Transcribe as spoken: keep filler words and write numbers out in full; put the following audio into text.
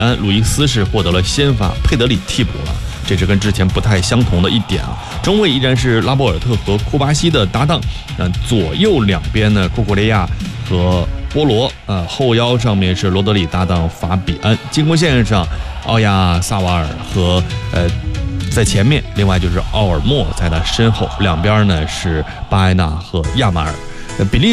安，路易斯是获得了先发，佩德里替补了。这是跟之前不太相同的一点啊。中卫依然是拉波尔特和库巴西的搭档，那左右两边呢，库库雷亚和波罗，呃，后腰上面是罗德里搭档法比安，进攻线上奥亚萨瓦尔和呃在前面，另外就是奥尔莫在他身后，两边呢是巴埃纳和亚马尔。比利